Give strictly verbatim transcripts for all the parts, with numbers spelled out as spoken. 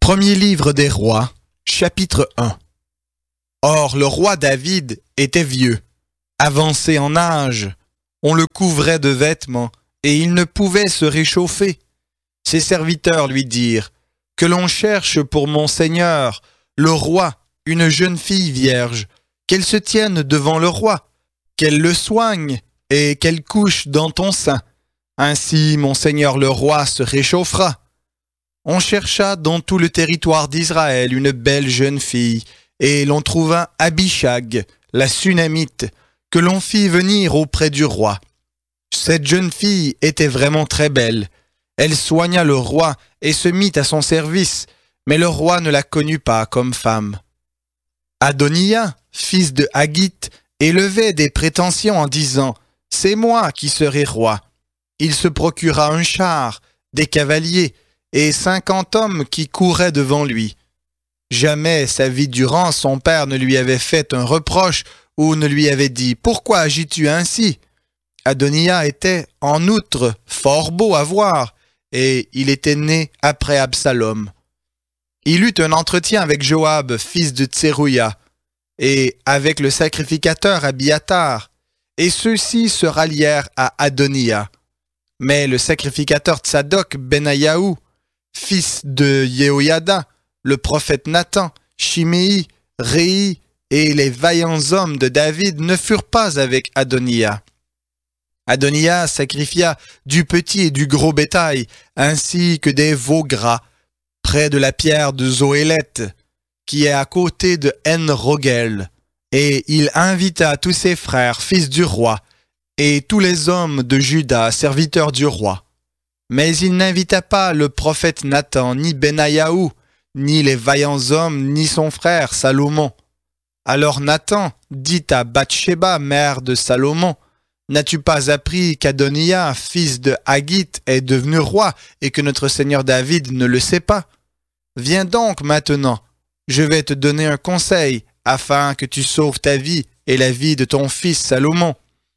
Premier livre des rois, chapitre un. Or le roi David était vieux, avancé en âge. On le couvrait de vêtements, et il ne pouvait se réchauffer. Ses serviteurs lui dirent, « Que l'on cherche pour mon seigneur, le roi, une jeune fille vierge, qu'elle se tienne devant le roi, qu'elle le soigne, et qu'elle couche dans ton sein. Ainsi mon seigneur le roi se réchauffera. » On chercha dans tout le territoire d'Israël une belle jeune fille, et l'on trouva Abishag, la Sunamite, que l'on fit venir auprès du roi. Cette jeune fille était vraiment très belle. Elle soigna le roi et se mit à son service, mais le roi ne la connut pas comme femme. Adoniya, fils de Haggith, élevait des prétentions en disant « C'est moi qui serai roi ». Il se procura un char, des cavaliers et cinquante hommes qui couraient devant lui. Jamais sa vie durant son père ne lui avait fait un reproche ou ne lui avait dit « Pourquoi agis-tu ainsi ?» Adoniya était, en outre, fort beau à voir, et il était né après Absalom. Il eut un entretien avec Joab, fils de Tserouïa, et avec le sacrificateur Abiatar, et ceux-ci se rallièrent à Adoniya. Mais le sacrificateur Tsadok Benayahu, fils de Yehoyada, le prophète Nathan, Shimei, Réhi et les vaillants hommes de David ne furent pas avec Adoniya. Adoniya sacrifia du petit et du gros bétail, ainsi que des veaux gras, près de la pierre de Zoéleth, qui est à côté de En-Rogel. Et il invita tous ses frères, fils du roi, et tous les hommes de Juda, serviteurs du roi. Mais il n'invita pas le prophète Nathan, ni Benayahu, ni les vaillants hommes, ni son frère Salomon. Alors Nathan dit à Bathsheba, mère de Salomon, « N'as-tu pas appris qu'Adoniya, fils de Haggith, est devenu roi et que notre seigneur David ne le sait pas? Viens donc maintenant, je vais te donner un conseil afin que tu sauves ta vie et la vie de ton fils Salomon.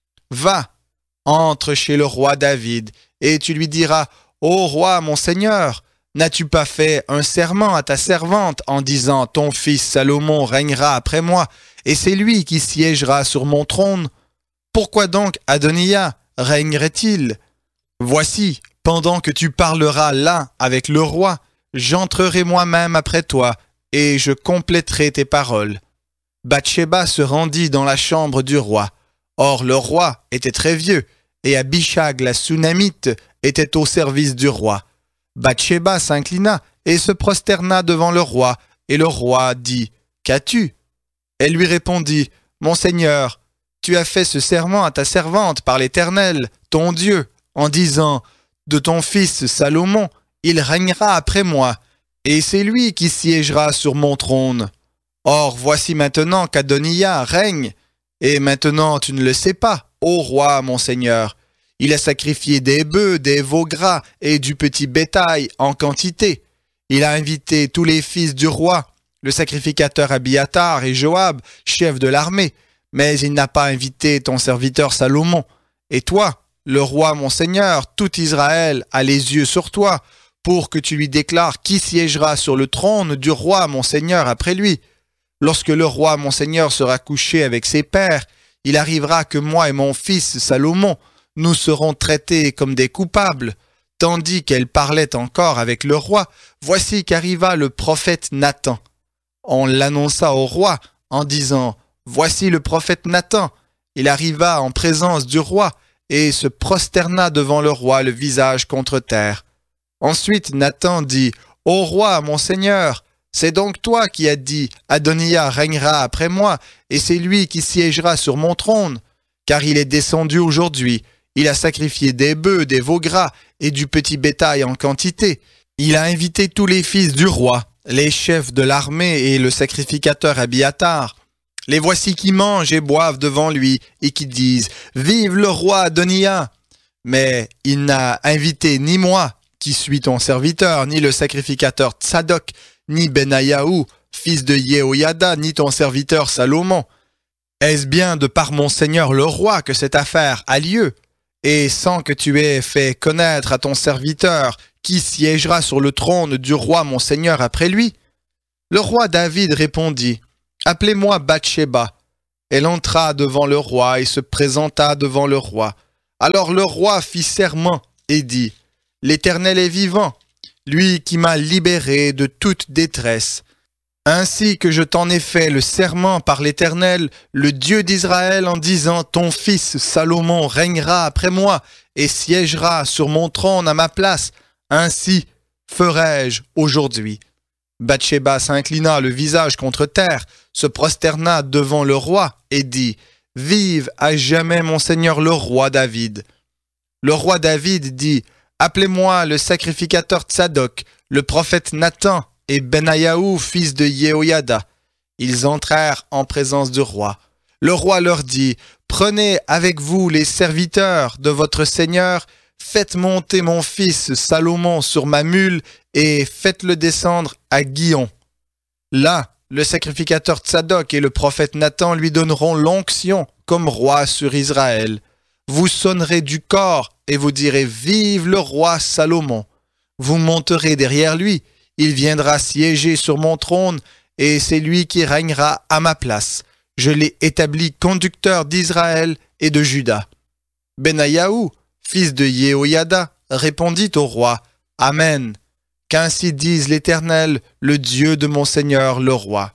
Va, entre chez le roi David, et tu lui diras, « Ô roi, mon seigneur, n'as-tu pas fait un serment à ta servante en disant, ton fils Salomon régnera après moi, et c'est lui qui siégera sur mon trône? Pourquoi donc Adoniya régnerait-il? Voici, pendant que tu parleras là avec le roi, j'entrerai moi-même après toi, et je compléterai tes paroles. » Bathsheba se rendit dans la chambre du roi. Or le roi était très vieux, et Abishag la Sunamite était au service du roi. Bathsheba s'inclina et se prosterna devant le roi, et le roi dit, « Qu'as-tu » Elle lui répondit, « Mon seigneur, tu as fait ce serment à ta servante par l'Éternel, ton Dieu, en disant, « De ton fils Salomon, il régnera après moi, et c'est lui qui siégera sur mon trône. Or voici maintenant qu'Adoniya règne, et maintenant tu ne le sais pas, ô roi, mon seigneur. Il a sacrifié des bœufs, des veaux gras et du petit bétail en quantité. Il a invité tous les fils du roi, le sacrificateur Abiatar et Joab, chef de l'armée, mais il n'a pas invité ton serviteur Salomon. Et toi, le roi mon seigneur, tout Israël a les yeux sur toi, pour que tu lui déclares qui siégera sur le trône du roi mon seigneur après lui. Lorsque le roi mon seigneur sera couché avec ses pères, il arrivera que moi et mon fils Salomon, nous serons traités comme des coupables. » Tandis qu'elle parlait encore avec le roi, voici qu'arriva le prophète Nathan. On l'annonça au roi en disant, « Voici le prophète Nathan. » Il arriva en présence du roi et se prosterna devant le roi le visage contre terre. Ensuite Nathan dit, « Ô roi, mon seigneur, c'est donc toi qui as dit, Adoniya régnera après moi, et c'est lui qui siégera sur mon trône. Car il est descendu aujourd'hui, il a sacrifié des bœufs, des veaux gras et du petit bétail en quantité. Il a invité tous les fils du roi, les chefs de l'armée et le sacrificateur Abiatar. Les voici qui mangent et boivent devant lui et qui disent « Vive le roi Adoniya !» Mais il n'a invité ni moi, qui suis ton serviteur, ni le sacrificateur Tsadok, ni Benayahu, fils de Yehoyada, ni ton serviteur Salomon. Est-ce bien de par mon seigneur le roi que cette affaire a lieu? Et sans que tu aies fait connaître à ton serviteur qui siégera sur le trône du roi mon seigneur après lui? Le roi David répondit, appelez-moi Bathsheba. Elle entra devant le roi et se présenta devant le roi. Alors le roi fit serment et dit, l'Éternel est vivant, lui qui m'a libéré de toute détresse. Ainsi que je t'en ai fait le serment par l'Éternel, le Dieu d'Israël, en disant, ton fils Salomon régnera après moi et siégera sur mon trône à ma place. Ainsi ferai-je aujourd'hui. Bathsheba s'inclina le visage contre terre, se prosterna devant le roi et dit, vive à jamais mon seigneur le roi David. Le roi David dit, appelez-moi le sacrificateur Tsadok, le prophète Nathan et Benayahu, fils de Yehoyada. Ils entrèrent en présence du roi. Le roi leur dit, prenez avec vous les serviteurs de votre seigneur, faites monter mon fils Salomon sur ma mule et faites-le descendre à Guion. Là, le sacrificateur Tsadok et le prophète Nathan lui donneront l'onction comme roi sur Israël. Vous sonnerez du cor et vous direz « Vive le roi Salomon !» Vous monterez derrière lui, il viendra siéger sur mon trône et c'est lui qui régnera à ma place. Je l'ai établi conducteur d'Israël et de Juda. Benayahu, fils de Yehoyada, répondit au roi « Amen ! Qu'ainsi dise l'Éternel, le Dieu de mon Seigneur le roi.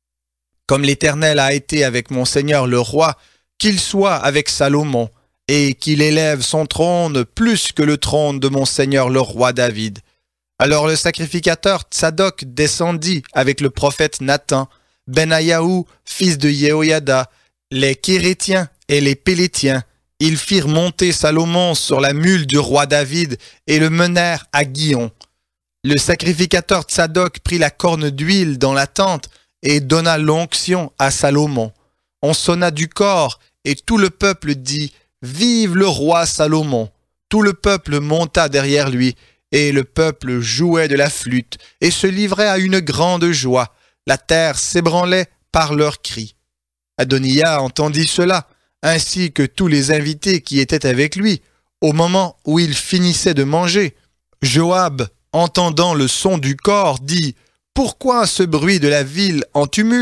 Comme l'Éternel a été avec mon Seigneur le roi, qu'il soit avec Salomon, et qu'il élève son trône plus que le trône de mon Seigneur le roi David. » Alors le sacrificateur Tsadok descendit avec le prophète Nathan, Benayahu, fils de Yehoyada, les Kérétiens et les Pélétiens. Ils firent monter Salomon sur la mule du roi David et le menèrent à Guion. Le sacrificateur Tsadok prit la corne d'huile dans la tente et donna l'onction à Salomon. On sonna du cor et tout le peuple dit « Vive le roi Salomon !» Tout le peuple monta derrière lui et le peuple jouait de la flûte et se livrait à une grande joie. La terre s'ébranlait par leurs cris. Adoniya entendit cela, ainsi que tous les invités qui étaient avec lui, au moment où il finissait de manger. Joab, entendant le son du cor, dit « Pourquoi ce bruit de la ville en tumulte ?»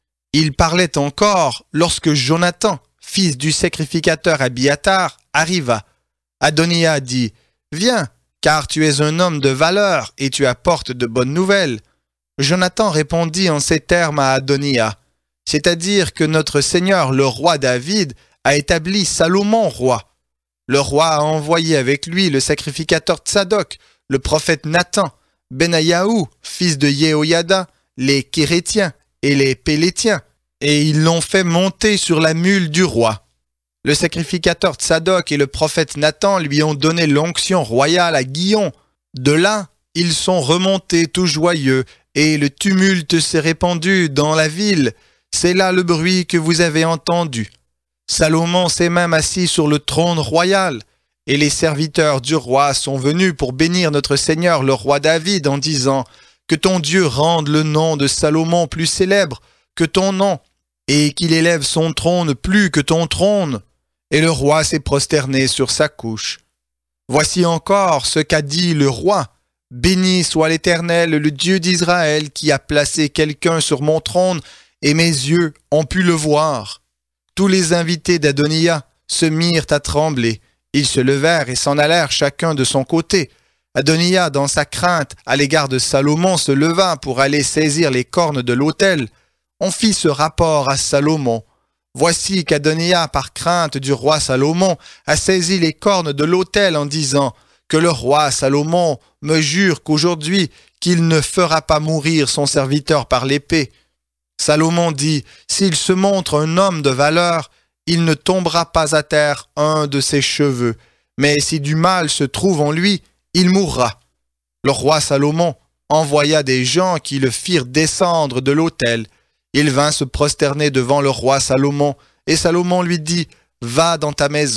Il parlait encore lorsque Jonathan, fils du sacrificateur Abiatar, arriva. Adoniya dit « Viens, car tu es un homme de valeur et tu apportes de bonnes nouvelles. » Jonathan répondit en ces termes à Adoniya, c'est-à-dire que notre Seigneur le roi David a établi Salomon roi. Le roi a envoyé avec lui le sacrificateur Tsadok, le prophète Nathan, Benayahu, fils de Yehoyada, les Kérétiens et les Pélétiens, et ils l'ont fait monter sur la mule du roi. Le sacrificateur Tsadok et le prophète Nathan lui ont donné l'onction royale à Guion. De là, ils sont remontés tout joyeux, et le tumulte s'est répandu dans la ville. C'est là le bruit que vous avez entendu. Salomon s'est même assis sur le trône royal, et les serviteurs du roi sont venus pour bénir notre Seigneur le roi David en disant « Que ton Dieu rende le nom de Salomon plus célèbre que ton nom, et qu'il élève son trône plus que ton trône. » Et le roi s'est prosterné sur sa couche. Voici encore ce qu'a dit le roi. « Béni soit l'Éternel, le Dieu d'Israël, qui a placé quelqu'un sur mon trône, et mes yeux ont pu le voir. » Tous les invités d'Adoniya se mirent à trembler. Ils se levèrent et s'en allèrent chacun de son côté. Adoniya, dans sa crainte à l'égard de Salomon, se leva pour aller saisir les cornes de l'autel. On fit ce rapport à Salomon. Voici qu'Adoniya, par crainte du roi Salomon, a saisi les cornes de l'autel en disant « Que le roi Salomon me jure qu'aujourd'hui, qu'il ne fera pas mourir son serviteur par l'épée. » Salomon dit « S'il se montre un homme de valeur, il ne tombera pas à terre un de ses cheveux, mais si du mal se trouve en lui, il mourra. » Le roi Salomon envoya des gens qui le firent descendre de l'autel. Il vint se prosterner devant le roi Salomon, et Salomon lui dit « Va dans ta maison. »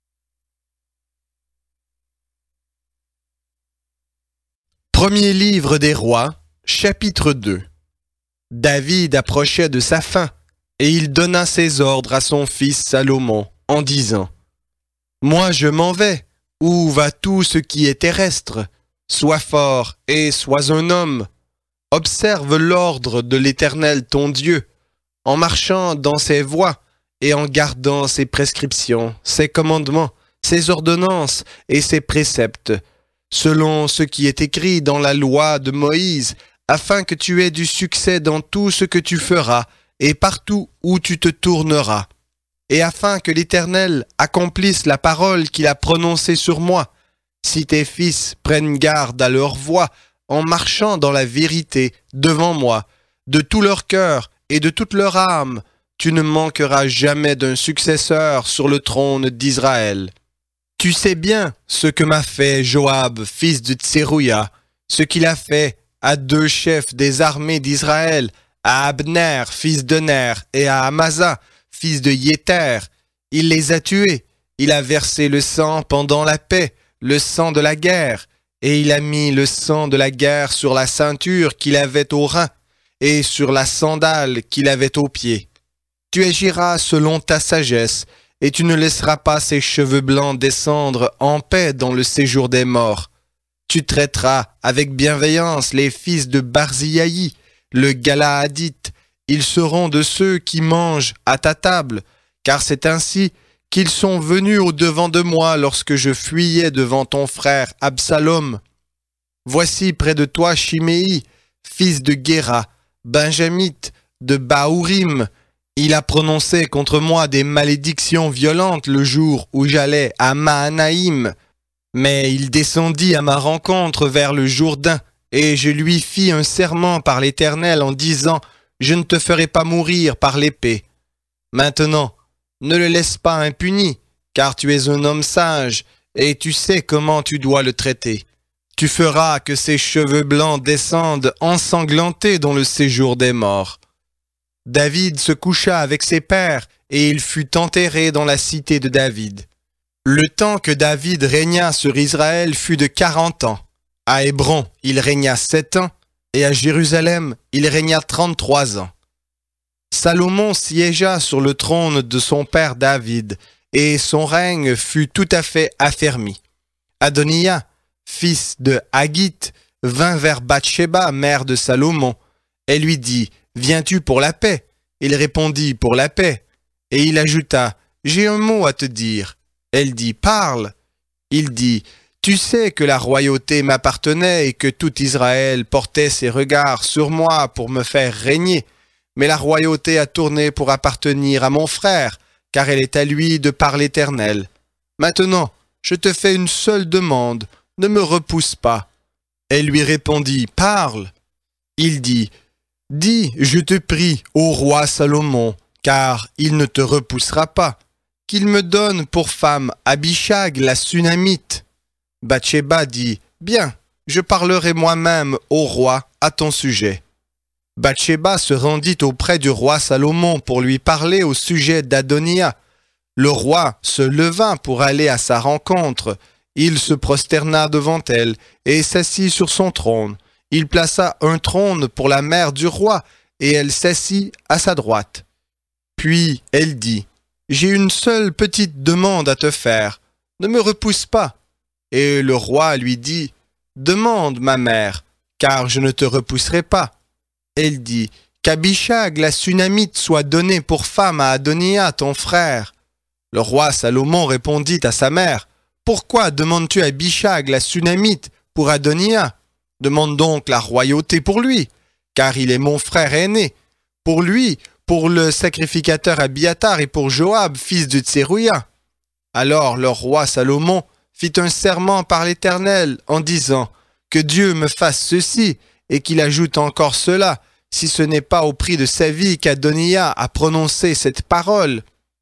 Premier livre des rois, chapitre deux. David approchait de sa fin, et il donna ses ordres à son fils Salomon, en disant « Moi je m'en vais, où va tout ce qui est terrestre? Sois fort et sois un homme. Observe l'ordre de l'Éternel ton Dieu, en marchant dans ses voies et en gardant ses prescriptions, ses commandements, ses ordonnances et ses préceptes, selon ce qui est écrit dans la loi de Moïse, afin que tu aies du succès dans tout ce que tu feras et partout où tu te tourneras, et afin que l'Éternel accomplisse la parole qu'il a prononcée sur moi, si tes fils prennent garde à leur voie, en marchant dans la vérité devant moi, de tout leur cœur et de toute leur âme, tu ne manqueras jamais d'un successeur sur le trône d'Israël. Tu sais bien ce que m'a fait Joab, fils de Tserouïa, ce qu'il a fait à deux chefs des armées d'Israël, à Abner, fils de Ner, et à Amasa, fils de Yéter. Il les a tués, il a versé le sang pendant la paix, le sang de la guerre, et il a mis le sang de la guerre sur la ceinture qu'il avait au rein, et sur la sandale qu'il avait au pied. Tu agiras selon ta sagesse, et tu ne laisseras pas ses cheveux blancs descendre en paix dans le séjour des morts. Tu traiteras avec bienveillance les fils de Barziaï, le Galaadite. Ils seront de ceux qui mangent à ta table, car c'est ainsi qu'ils sont venus au-devant de moi lorsque je fuyais devant ton frère Absalom. Voici près de toi Chiméi, fils de Guéra, benjamite de Baourim. Il a prononcé contre moi des malédictions violentes le jour où j'allais à Mahanaïm. Mais il descendit à ma rencontre vers le Jourdain, et je lui fis un serment par l'Éternel en disant « Je ne te ferai pas mourir par l'épée. » Maintenant, ne le laisse pas impuni, car tu es un homme sage, et tu sais comment tu dois le traiter. Tu feras que ses cheveux blancs descendent ensanglantés dans le séjour des morts. David se coucha avec ses pères, et il fut enterré dans la cité de David. Le temps que David régna sur Israël fut de quarante ans. À Hébron, il régna sept ans, et à Jérusalem, il régna trente-trois ans. Salomon siégea sur le trône de son père David, et son règne fut tout à fait affermi. Adoniya, fils de Haggith, vint vers Bathsheba, mère de Salomon. Elle lui dit « Viens-tu pour la paix ?» Il répondit « Pour la paix ». Et il ajouta « J'ai un mot à te dire ». Elle dit « Parle ». Il dit « Tu sais que la royauté m'appartenait et que tout Israël portait ses regards sur moi pour me faire régner. Mais la royauté a tourné pour appartenir à mon frère, car elle est à lui de par l'Éternel. Maintenant, je te fais une seule demande, ne me repousse pas. » Elle lui répondit « Parle ». Il dit « Dis, je te prie, ô roi Salomon, car il ne te repoussera pas, qu'il me donne pour femme Abishag la Sunamite. » Bathsheba dit « Bien, je parlerai moi-même au roi à ton sujet. » Bathsheba se rendit auprès du roi Salomon pour lui parler au sujet d'Adoniya. Le roi se leva pour aller à sa rencontre. Il se prosterna devant elle et s'assit sur son trône. Il plaça un trône pour la mère du roi et elle s'assit à sa droite. Puis elle dit « J'ai une seule petite demande à te faire. Ne me repousse pas. » Et le roi lui dit « Demande, ma mère, car je ne te repousserai pas. » Elle dit « Qu'Abishag la Sunamite soit donnée pour femme à Adoniya, ton frère. » Le roi Salomon répondit à sa mère « Pourquoi demandes-tu Abishag la Sunamite pour Adoniya? Demande donc la royauté pour lui, car il est mon frère aîné. Pour lui, pour le sacrificateur Abiatar et pour Joab, fils de Tserouïa. » Alors le roi Salomon fit un serment par l'Éternel en disant « Que Dieu me fasse ceci et qu'il ajoute encore cela, si ce n'est pas au prix de sa vie qu'Adoniya a prononcé cette parole.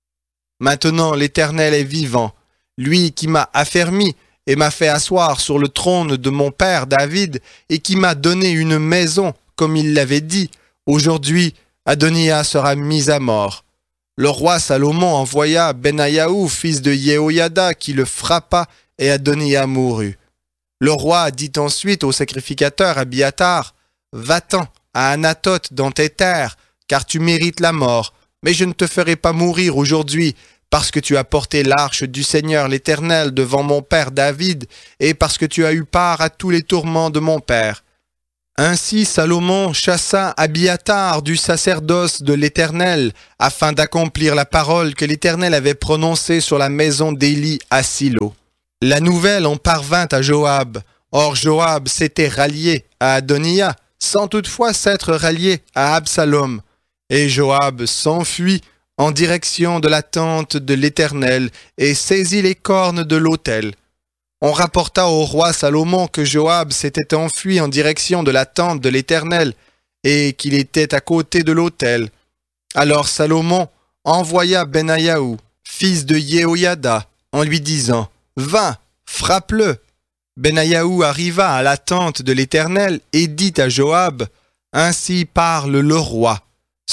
Maintenant l'Éternel est vivant, lui qui m'a affermi et m'a fait asseoir sur le trône de mon père David et qui m'a donné une maison, comme il l'avait dit. Aujourd'hui, Adoniya sera mis à mort. » Le roi Salomon envoya Benayahu, fils de Yehoyada, qui le frappa et Adoniya mourut. Le roi dit ensuite au sacrificateur Abiatar, « Va-t'en à Anathoth dans tes terres, car tu mérites la mort, mais je ne te ferai pas mourir aujourd'hui, parce que tu as porté l'arche du Seigneur l'Éternel devant mon père David, et parce que tu as eu part à tous les tourments de mon père. Ainsi Salomon chassa Abiathar du sacerdoce de l'Éternel, afin d'accomplir la parole que l'Éternel avait prononcée sur la maison d'Élie à Silo. La nouvelle en parvint à Joab. Or Joab s'était rallié à Adoniah, sans toutefois s'être rallié à Absalom. Et Joab s'enfuit en direction de la tente de l'Éternel et saisit les cornes de l'autel. On rapporta au roi Salomon que Joab s'était enfui en direction de la tente de l'Éternel et qu'il était à côté de l'autel. Alors Salomon envoya Benayahu, fils de Yehoyada, en lui disant « Va, frappe-le !» Benayahu arriva à la tente de l'Éternel et dit à Joab « Ainsi parle le roi, sors !»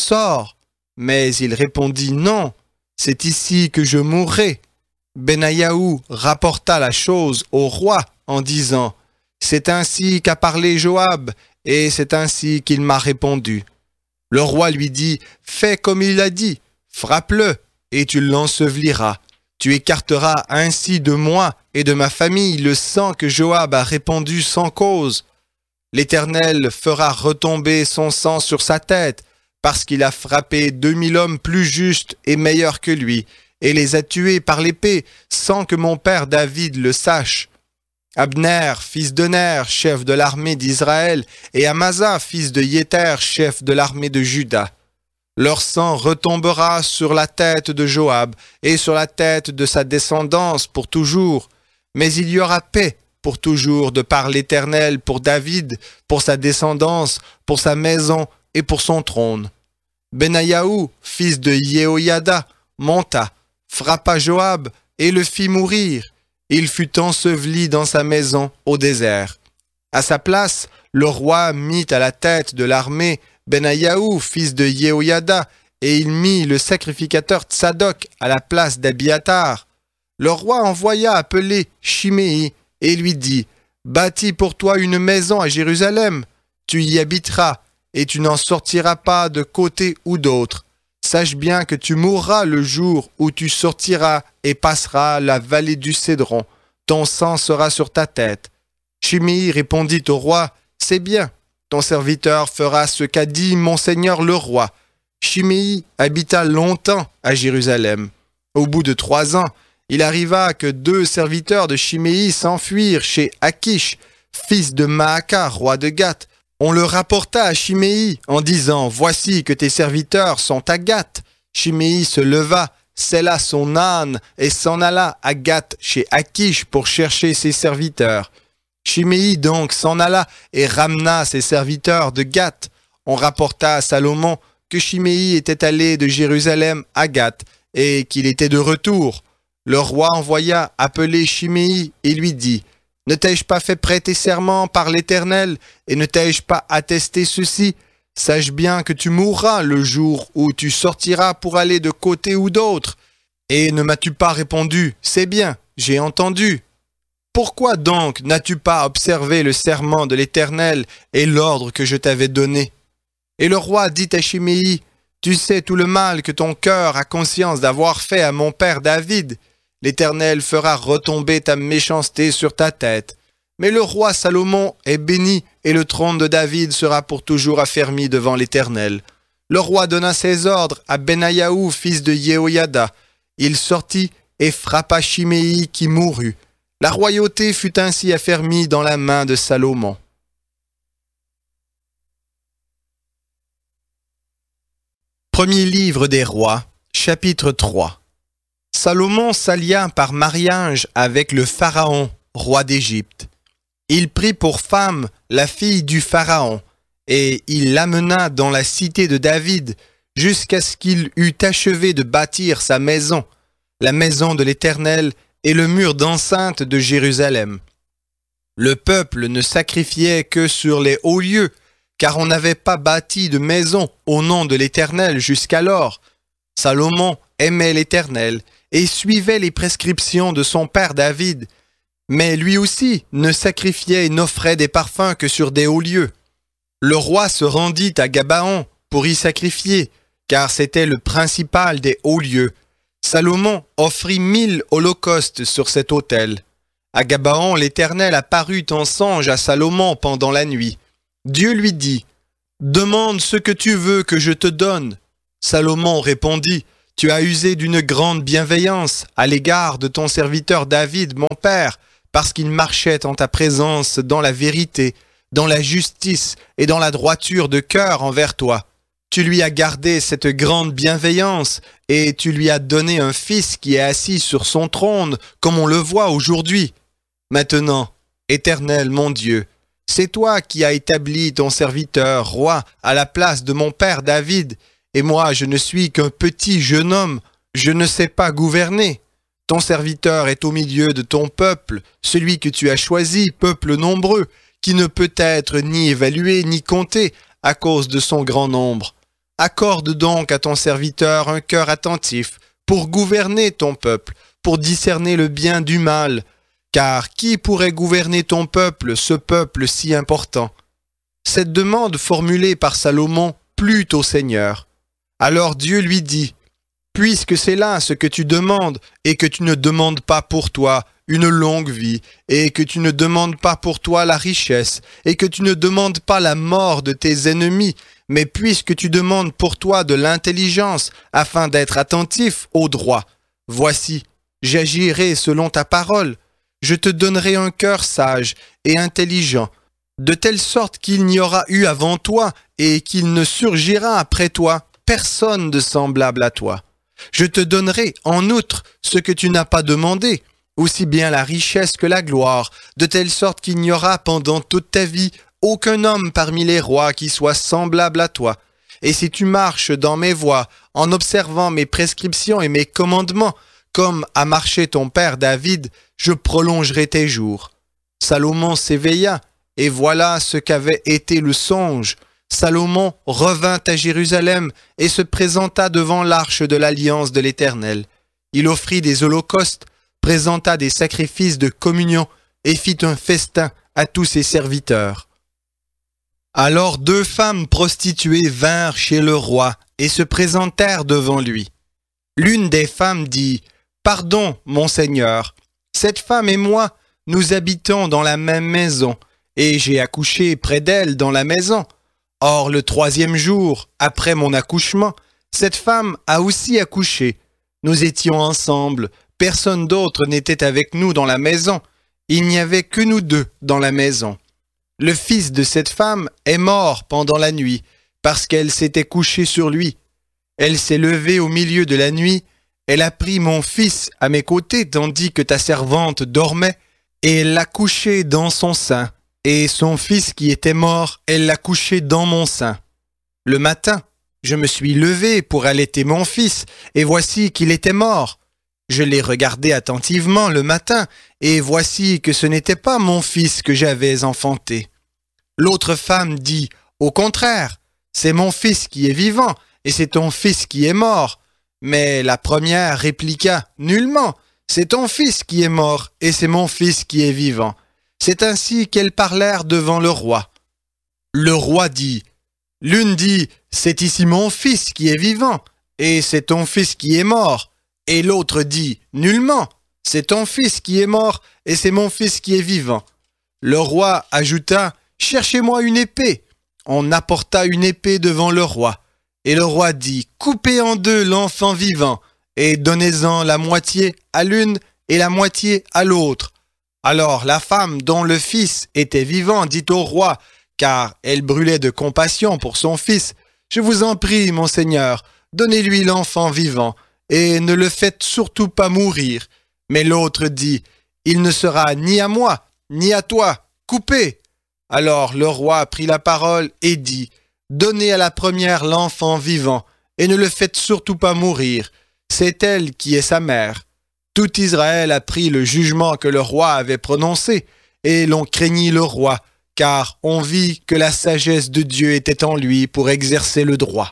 Mais il répondit « Non, c'est ici que je mourrai. » Benayahu rapporta la chose au roi en disant « C'est ainsi qu'a parlé Joab, et c'est ainsi qu'il m'a répondu. » Le roi lui dit « Fais comme il l'a dit, frappe-le, et tu l'enseveliras. Tu écarteras ainsi de moi et de ma famille le sang que Joab a répandu sans cause. L'Éternel fera retomber son sang sur sa tête, parce qu'il a frappé deux mille hommes plus justes et meilleurs que lui, et les a tués par l'épée, sans que mon père David le sache. Abner, fils de Ner, chef de l'armée d'Israël, et Amasa, fils de Yéter, chef de l'armée de Juda. Leur sang retombera sur la tête de Joab et sur la tête de sa descendance pour toujours, mais il y aura paix pour toujours de par l'Éternel pour David, pour sa descendance, pour sa maison et pour son trône. Benayahu, fils de Yehoyada, monta, frappa Joab et le fit mourir. Il fut enseveli dans sa maison au désert. À sa place, le roi mit à la tête de l'armée Benayahu, fils de Yehoyada, et il mit le sacrificateur Tsadok à la place d'Abiathar. Le roi envoya appeler Chiméi et lui dit « Bâtis pour toi une maison à Jérusalem, tu y habiteras, et tu n'en sortiras pas de côté ou d'autre. Sache bien que tu mourras le jour où tu sortiras et passeras la vallée du Cédron. Ton sang sera sur ta tête. » Chiméi répondit au roi, « C'est bien, ton serviteur fera ce qu'a dit mon seigneur le roi. » Chiméi habita longtemps à Jérusalem. Au bout de trois ans, il arriva que deux serviteurs de Chiméi s'enfuirent chez Akish, fils de Maaka, roi de Gath. On le rapporta à Chiméi en disant « Voici que tes serviteurs sont à Gath. » Chiméi se leva, sella son âne et s'en alla à Gath chez Akish pour chercher ses serviteurs. Chiméi donc s'en alla et ramena ses serviteurs de Gath. On rapporta à Salomon que Chiméi était allé de Jérusalem à Gath et qu'il était de retour. Le roi envoya appeler Chiméi et lui dit « Ne t'ai-je pas fait prêter serment par l'Éternel et ne t'ai-je pas attesté ceci? Sache bien que tu mourras le jour où tu sortiras pour aller de côté ou d'autre. Et ne m'as-tu pas répondu « C'est bien, j'ai entendu ». Pourquoi donc n'as-tu pas observé le serment de l'Éternel et l'ordre que je t'avais donné? » Et le roi dit à Chiméi « Tu sais tout le mal que ton cœur a conscience d'avoir fait à mon père David. L'Éternel fera retomber ta méchanceté sur ta tête. Mais le roi Salomon est béni et le trône de David sera pour toujours affermi devant l'Éternel. » Le roi donna ses ordres à Benayahu, fils de Yehoyada. Il sortit et frappa Chiméi qui mourut. La royauté fut ainsi affermie dans la main de Salomon. Premier livre des rois, chapitre trois. Salomon s'allia par mariage avec le Pharaon, roi d'Égypte. Il prit pour femme la fille du Pharaon, et il l'amena dans la cité de David, jusqu'à ce qu'il eût achevé de bâtir sa maison, la maison de l'Éternel et le mur d'enceinte de Jérusalem. Le peuple ne sacrifiait que sur les hauts lieux, car on n'avait pas bâti de maison au nom de l'Éternel jusqu'alors. Salomon aimait l'Éternel et suivait les prescriptions de son père David, mais lui aussi ne sacrifiait et n'offrait des parfums que sur des hauts lieux. Le roi se rendit à Gabaon pour y sacrifier, car c'était le principal des hauts lieux. Salomon offrit mille holocaustes sur cet autel. À Gabaon, l'Éternel apparut en songe à Salomon pendant la nuit. Dieu lui dit, « Demande ce que tu veux que je te donne. » Salomon répondit, « Tu as usé d'une grande bienveillance à l'égard de ton serviteur David, mon père, parce qu'il marchait en ta présence dans la vérité, dans la justice et dans la droiture de cœur envers toi. Tu lui as gardé cette grande bienveillance et tu lui as donné un fils qui est assis sur son trône, comme on le voit aujourd'hui. Maintenant, Éternel mon Dieu, c'est toi qui as établi ton serviteur roi à la place de mon père David, et moi je ne suis qu'un petit jeune homme, je ne sais pas gouverner. Ton serviteur est au milieu de ton peuple, celui que tu as choisi, peuple nombreux, qui ne peut être ni évalué ni compté à cause de son grand nombre. Accorde donc à ton serviteur un cœur attentif pour gouverner ton peuple, pour discerner le bien du mal, car qui pourrait gouverner ton peuple, ce peuple si important? Cette demande formulée par Salomon plut au Seigneur. Alors Dieu lui dit, « Puisque c'est là ce que tu demandes, et que tu ne demandes pas pour toi une longue vie, et que tu ne demandes pas pour toi la richesse, et que tu ne demandes pas la mort de tes ennemis, mais puisque tu demandes pour toi de l'intelligence, afin d'être attentif au droit, voici, j'agirai selon ta parole. Je te donnerai un cœur sage et intelligent, de telle sorte qu'il n'y aura eu avant toi, et qu'il ne surgira après toi personne de semblable à toi. Je te donnerai, en outre, ce que tu n'as pas demandé, aussi bien la richesse que la gloire, de telle sorte qu'il n'y aura pendant toute ta vie aucun homme parmi les rois qui soit semblable à toi. Et si tu marches dans mes voies, en observant mes prescriptions et mes commandements, comme a marché ton père David, je prolongerai tes jours. » Salomon s'éveilla, et voilà ce qu'avait été le songe. Salomon revint à Jérusalem et se présenta devant l'arche de l'alliance de l'Éternel. Il offrit des holocaustes, présenta des sacrifices de communion et fit un festin à tous ses serviteurs. Alors deux femmes prostituées vinrent chez le roi et se présentèrent devant lui. L'une des femmes dit, « Pardon, mon Seigneur, cette femme et moi, nous habitons dans la même maison, et j'ai accouché près d'elle dans la maison. Or, le troisième jour, après mon accouchement, cette femme a aussi accouché. Nous étions ensemble, personne d'autre n'était avec nous dans la maison. Il n'y avait que nous deux dans la maison. Le fils de cette femme est mort pendant la nuit, parce qu'elle s'était couchée sur lui. Elle s'est levée au milieu de la nuit, elle a pris mon fils à mes côtés tandis que ta servante dormait, et elle l'a couché dans son sein. Et son fils qui était mort, elle l'a couché dans mon sein. Le matin, je me suis levé pour allaiter mon fils, et voici qu'il était mort. Je l'ai regardé attentivement le matin, et voici que ce n'était pas mon fils que j'avais enfanté. L'autre femme dit, au contraire, c'est mon fils qui est vivant, et c'est ton fils qui est mort. Mais la première répliqua, nullement, c'est ton fils qui est mort, et c'est mon fils qui est vivant. C'est ainsi qu'elles parlèrent devant le roi. Le roi dit, l'une dit, c'est ici mon fils qui est vivant, et c'est ton fils qui est mort. Et l'autre dit, nullement, c'est ton fils qui est mort, et c'est mon fils qui est vivant. Le roi ajouta, cherchez-moi une épée. On apporta une épée devant le roi. Et le roi dit, coupez en deux l'enfant vivant, et donnez-en la moitié à l'une et la moitié à l'autre. Alors la femme dont le fils était vivant dit au roi, car elle brûlait de compassion pour son fils, « Je vous en prie, mon Seigneur, donnez-lui l'enfant vivant, et ne le faites surtout pas mourir. » Mais l'autre dit, « Il ne sera ni à moi, ni à toi, coupez. » Alors le roi prit la parole et dit, « Donnez à la première l'enfant vivant, et ne le faites surtout pas mourir. C'est elle qui est sa mère. » Tout Israël apprit le jugement que le roi avait prononcé, et l'on craignit le roi, car on vit que la sagesse de Dieu était en lui pour exercer le droit.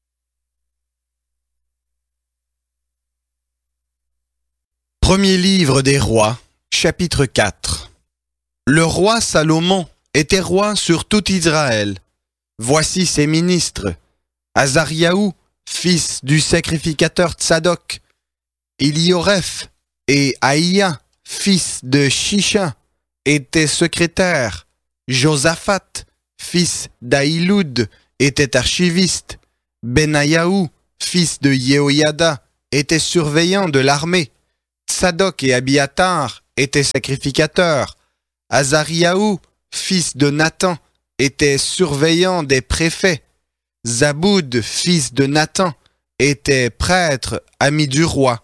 Premier livre des rois, chapitre quatre. Le roi Salomon était roi sur tout Israël. Voici ses ministres, Azariahu, fils du sacrificateur Tsadok, Elioreph et Aïa, fils de Shisha, étaient secrétaires. Josaphat, fils d'Aïloud, était archiviste. Benayahu, fils de Yehoyada, était surveillant de l'armée. Tsadok et Abiatar étaient sacrificateurs. Azariahu, fils de Nathan, était surveillant des préfets. Zaboud, fils de Nathan, était prêtre, ami du roi.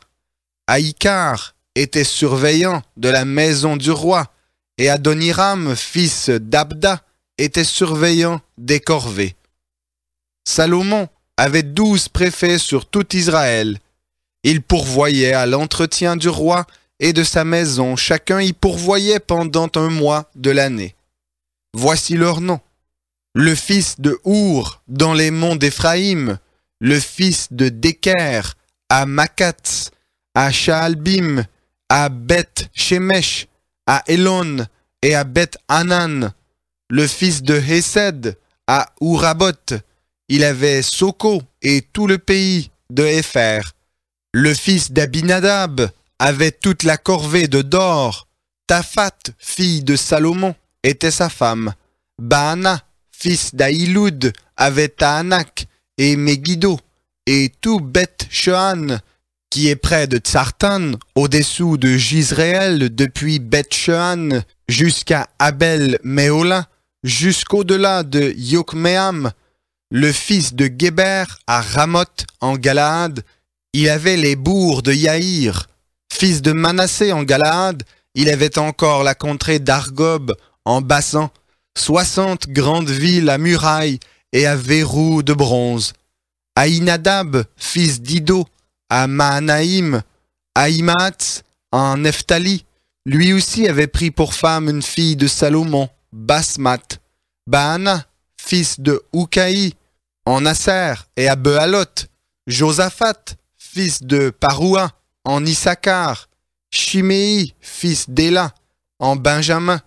Aïkar était surveillant de la maison du roi, et Adoniram, fils d'Abda, était surveillant des corvées. Salomon avait douze préfets sur tout Israël. Il pourvoyait à l'entretien du roi et de sa maison, chacun y pourvoyait pendant un mois de l'année. Voici leurs noms. Le fils de Our, dans les monts d'Éphraïm, le fils de Déker, à Makatz, à Shaalbim, à Beth Shemesh, à Elon et à Beth Hanan, le fils de Hesed, à Ourabot. Il avait Soko et tout le pays de Hépher. Le fils d'Abinadab avait toute la corvée de Dor. Taphat, fille de Salomon, était sa femme. Baana, fils d'Aïloud, avait Tahanak et Megiddo, et tout Beth Shean, qui est près de Tsartan, au-dessous de Gisréel, depuis Beth Shean jusqu'à Abel Méola, jusqu'au-delà de Yokmeam, le fils de Géber à Ramoth en Galaad. Il avait les bourgs de Yaïr. Fils de Manassé en Galaad, il avait encore la contrée d'Argob en Bassan, soixante grandes villes à murailles et à verrous de bronze. Aïnadab, fils d'Ido, à Mahanaïm, Aïmaatz, en Nephtali, lui aussi avait pris pour femme une fille de Salomon, Basmat. Baana, fils de Oukaï, en Aser et à Bealot. Josaphat, fils de Paroua, en Issachar. Shimei, fils d'Éla, en Benjamin.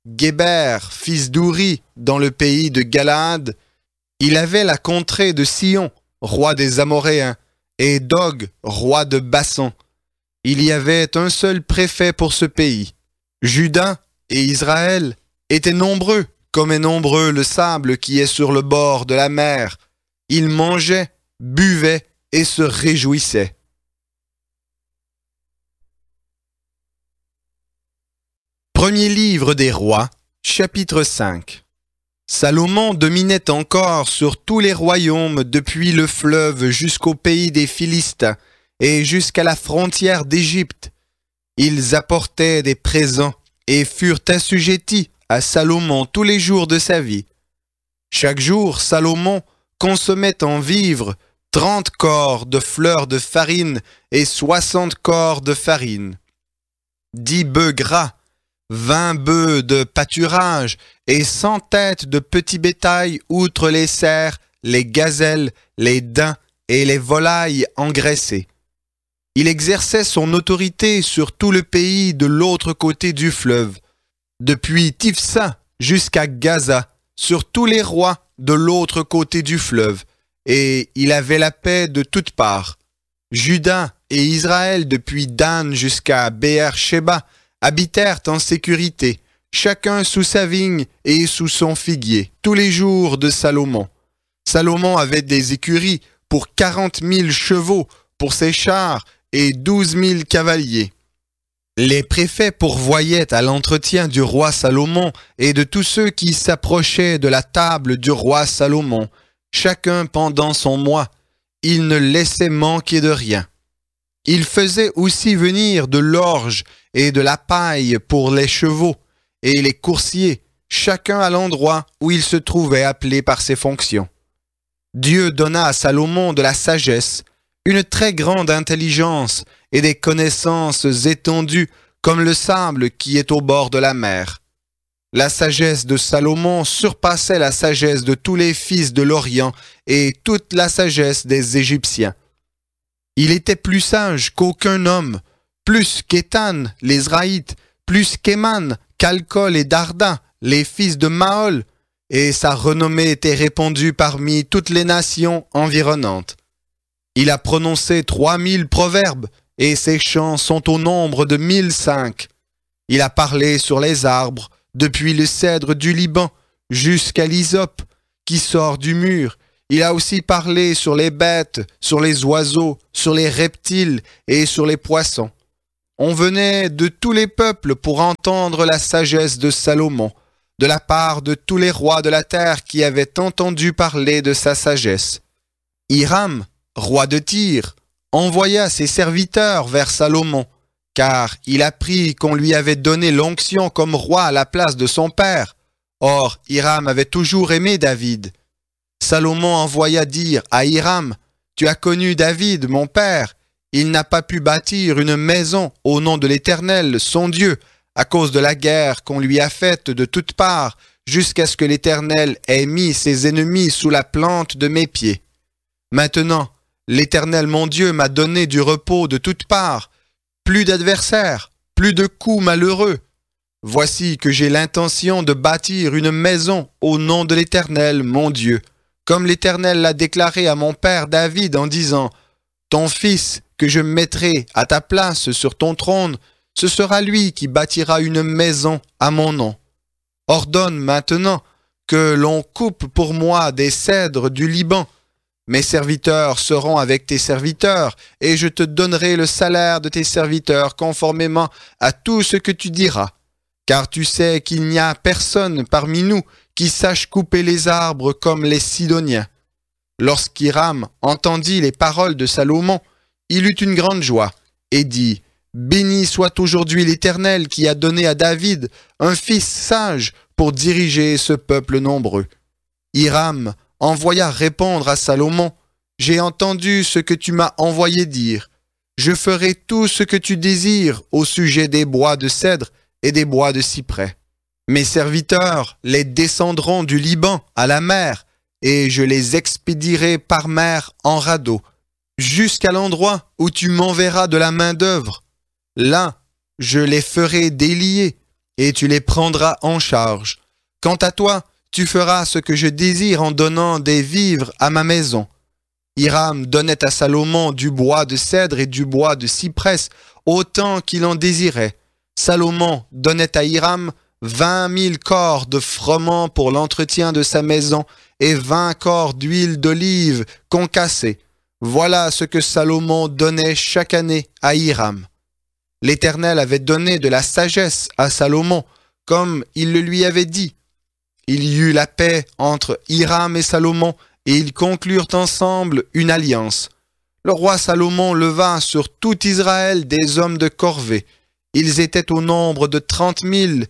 Géber, fils d'Ouri, dans le pays de Galaad. Il avait la contrée de Sion, roi des Amoréens, et Dog, roi de Bassan. Il y avait un seul préfet pour ce pays. Juda et Israël étaient nombreux, comme est nombreux le sable qui est sur le bord de la mer. Ils mangeaient, buvaient et se réjouissaient. Premier livre des rois, chapitre cinq. Salomon dominait encore sur tous les royaumes depuis le fleuve jusqu'au pays des Philistins et jusqu'à la frontière d'Égypte. Ils apportaient des présents et furent assujettis à Salomon tous les jours de sa vie. Chaque jour, Salomon consommait en vivres trente corps de fleurs de farine et soixante corps de farine, dix bœufs gras, vingt bœufs de pâturage et cent têtes de petit bétail outre les cerfs, les gazelles, les daims et les volailles engraissées. Il exerçait son autorité sur tout le pays de l'autre côté du fleuve, depuis Tifsa jusqu'à Gaza, sur tous les rois de l'autre côté du fleuve, et il avait la paix de toutes parts. Juda et Israël depuis Dan jusqu'à Beer-Sheba habitèrent en sécurité, chacun sous sa vigne et sous son figuier, tous les jours de Salomon. Salomon avait des écuries pour quarante mille chevaux, pour ses chars, et douze mille cavaliers. Les préfets pourvoyaient à l'entretien du roi Salomon et de tous ceux qui s'approchaient de la table du roi Salomon, chacun pendant son mois. Ils ne laissaient manquer de rien. Ils faisaient aussi venir de l'orge et de la paille pour les chevaux et les coursiers, chacun à l'endroit où il se trouvait appelé par ses fonctions. Dieu donna à Salomon de la sagesse, une très grande intelligence et des connaissances étendues comme le sable qui est au bord de la mer. La sagesse de Salomon surpassait la sagesse de tous les fils de l'Orient et toute la sagesse des Égyptiens. Il était plus sage qu'aucun homme, plus qu'Étan, l'Israïte, plus qu'Éman, Calcol et Darda, les fils de Mahol, et sa renommée était répandue parmi toutes les nations environnantes. Il a prononcé trois mille proverbes et ses champs sont au nombre de mille cinq. Il a parlé sur les arbres, depuis le cèdre du Liban jusqu'à l'hysope qui sort du mur. Il a aussi parlé sur les bêtes, sur les oiseaux, sur les reptiles et sur les poissons. On venait de tous les peuples pour entendre la sagesse de Salomon, de la part de tous les rois de la terre qui avaient entendu parler de sa sagesse. Hiram, roi de Tyr, envoya ses serviteurs vers Salomon, car il apprit qu'on lui avait donné l'onction comme roi à la place de son père. Or, Hiram avait toujours aimé David. Salomon envoya dire à Hiram, « Tu as connu David, mon père. Il n'a pas pu bâtir une maison au nom de l'Éternel, son Dieu, à cause de la guerre qu'on lui a faite de toutes parts, jusqu'à ce que l'Éternel ait mis ses ennemis sous la plante de mes pieds. Maintenant, l'Éternel mon Dieu m'a donné du repos de toutes parts, plus d'adversaires, plus de coups malheureux. Voici que j'ai l'intention de bâtir une maison au nom de l'Éternel mon Dieu, comme l'Éternel l'a déclaré à mon père David en disant, « Ton fils que je mettrai à ta place sur ton trône, ce sera lui qui bâtira une maison à mon nom. Ordonne maintenant que l'on coupe pour moi des cèdres du Liban. Mes serviteurs seront avec tes serviteurs, et je te donnerai le salaire de tes serviteurs conformément à tout ce que tu diras. Car tu sais qu'il n'y a personne parmi nous qui sache couper les arbres comme les Sidoniens. » Lorsqu'Hiram entendit les paroles de Salomon, il eut une grande joie, et dit, « Béni soit aujourd'hui l'Éternel qui a donné à David un fils sage pour diriger ce peuple nombreux. » Hiram envoya répondre à Salomon, « J'ai entendu ce que tu m'as envoyé dire. Je ferai tout ce que tu désires au sujet des bois de cèdre et des bois de cyprès. Mes serviteurs les descendront du Liban à la mer, et je les expédierai par mer en radeau, jusqu'à l'endroit où tu m'enverras de la main-d'œuvre. Là, je les ferai délier, et tu les prendras en charge. Quant à toi, tu feras ce que je désire en donnant des vivres à ma maison. » Hiram donnait à Salomon du bois de cèdre et du bois de cyprès, autant qu'il en désirait. Salomon donnait à Hiram vingt mille corps de froment pour l'entretien de sa maison et vingt corps d'huile d'olive concassée. Voilà ce que Salomon donnait chaque année à Hiram. L'Éternel avait donné de la sagesse à Salomon, comme il le lui avait dit. Il y eut la paix entre Hiram et Salomon, et ils conclurent ensemble une alliance. Le roi Salomon leva sur tout Israël des hommes de corvée. Ils étaient au nombre de trente mille.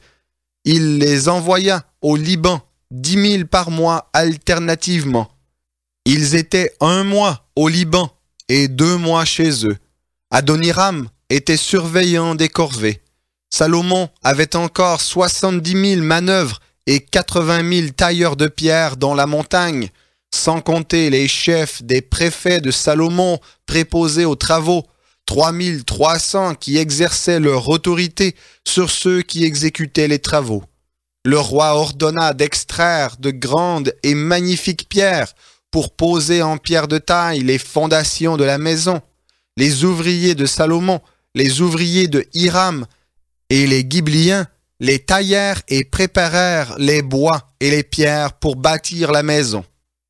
Il les envoya au Liban, dix mille par mois alternativement. Ils étaient un mois au Liban et deux mois chez eux. Adoniram était surveillant des corvées. Salomon avait encore soixante-dix mille manœuvres et quatre-vingt mille tailleurs de pierre dans la montagne, sans compter les chefs des préfets de Salomon préposés aux travaux, trois mille trois cents qui exerçaient leur autorité sur ceux qui exécutaient les travaux. Le roi ordonna d'extraire de grandes et magnifiques pierres pour poser en pierre de taille les fondations de la maison. Les ouvriers de Salomon, les ouvriers de Hiram et les Ghibliens les taillèrent et préparèrent les bois et les pierres pour bâtir la maison.